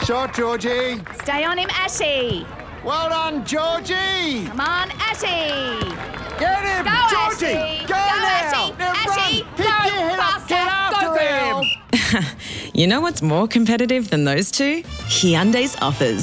Shot, Georgie. Stay on him, Ashy. Well done, Georgie. Come on, Ashy. Get him, Go, Georgie. Ashy. Go now. Ashy. Now Ashy. run. Pick your head up. Get after him. You know what's more competitive than those two? Hyundai's offers.